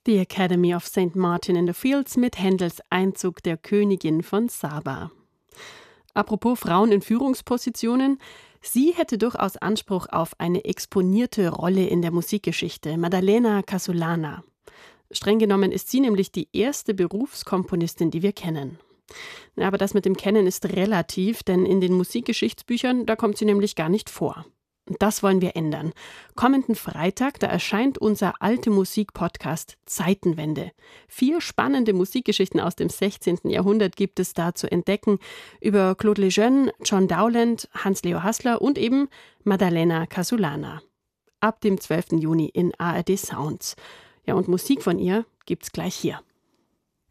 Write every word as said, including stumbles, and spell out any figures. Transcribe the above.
The Academy of Saint Martin in the Fields mit Händels Einzug der Königin von Saba. Apropos Frauen in Führungspositionen, sie hätte durchaus Anspruch auf eine exponierte Rolle in der Musikgeschichte, Maddalena Casulana. Streng genommen ist sie nämlich die erste Berufskomponistin, die wir kennen. Ja, aber das mit dem Kennen ist relativ, denn in den Musikgeschichtsbüchern, da kommt sie nämlich gar nicht vor. Das wollen wir ändern. Kommenden Freitag, da erscheint unser Alte Musik-Podcast Zeitenwende. Vier spannende Musikgeschichten aus dem sechzehnten Jahrhundert gibt es da zu entdecken über Claude Lejeune, John Dowland, Hans-Leo Hassler und eben Maddalena Casulana. Ab dem zwölften Juni in A R D Sounds. Ja, und Musik von ihr gibt's gleich hier.